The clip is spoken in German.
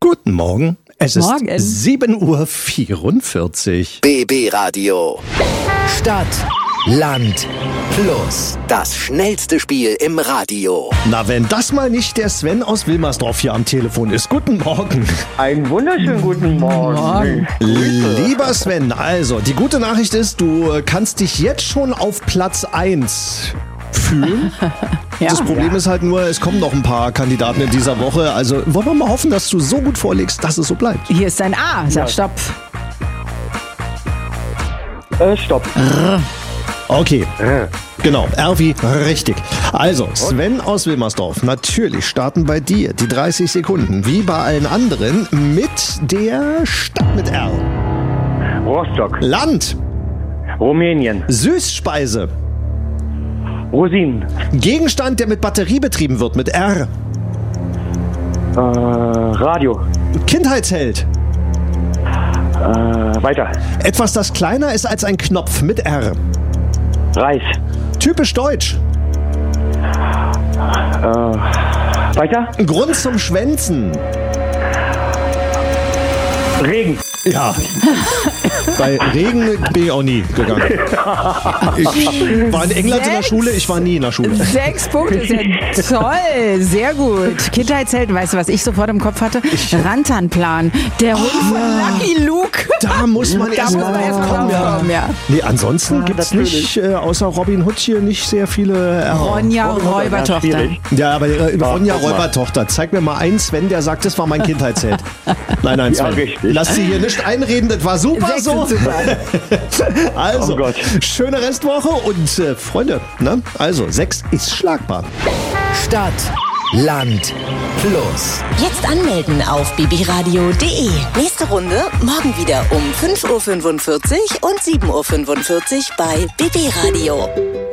Guten Morgen. Es ist Morgen. 7:44 Uhr. BB Radio. Stadt, Land, Plus. Das schnellste Spiel im Radio. Na, wenn das mal nicht der Sven aus Wilmersdorf hier am Telefon ist. Guten Morgen. Einen wunderschönen guten Morgen. Lieber Sven, also die gute Nachricht ist, du kannst dich jetzt schon auf Platz 1 fühlen. Ja. Das Problem ist halt nur, es kommen noch ein paar Kandidaten in dieser Woche. Also wollen wir mal hoffen, dass du so gut vorlegst, dass es so bleibt. Hier ist ein A. Sag Stopp. Stopp. Okay, genau, R wie richtig. Also, Sven aus Wilmersdorf, natürlich starten bei dir die 30 Sekunden, wie bei allen anderen, mit der Stadt mit R. Rostock. Land, Rumänien. Süßspeise, Rosinen. Gegenstand, der mit Batterie betrieben wird, mit R. Radio. Kindheitsheld, Weiter. etwas, das kleiner ist als ein Knopf, mit R. Reis. Typisch deutsch, Weiter. Grund zum Schwänzen. Regen. Ja, bei Regen bin ich auch nie gegangen. Ich war in England in der Schule, ich war nie in der Schule. 6 Punkte, ist ja toll. Sehr gut. Kindheitshelden, weißt du, was ich sofort im Kopf hatte? Rantanplan. Der Hund von Lucky Luke. Da muss man Da erst muss man erst kommen. drauf kommen, ja. Nee, ansonsten gibt's nicht, außer Robin Hood hier, nicht sehr viele Ronja, Räubertochter. schwierig. Ja, aber Ronja guck mal. Räubertochter. Zeig mir mal einen Sven, der sagt, das war mein Kindheitsheld. Nein, Ja, Sven. richtig. Lass sie hier nicht einreden, das war super 6 so. sind super. Also, Oh Gott. schöne Restwoche und Freunde, ne? Also 6 ist schlagbar. Stadt, Land, Plus. Jetzt anmelden auf bbradio.de. Nächste Runde morgen wieder um 5:45 Uhr und 7:45 Uhr bei BB Radio.